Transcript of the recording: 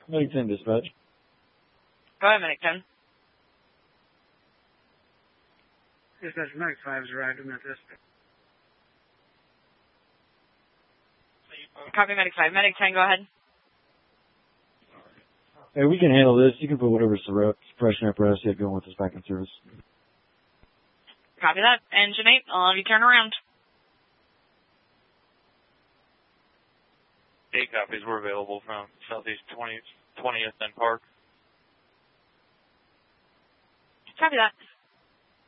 Medic 10 dispatch. Go ahead, Medic 10. Dispatch, Medic 5 has arrived in that dispatch. Copy, Medic 5. Medic 10, go ahead. Hey, we can handle this. You can put whatever suppression apparatus you have going with us back in service. Copy that. Engine 8, I'll have you turn around. 8 copies. We're available from Southeast 20th and Park. Copy that.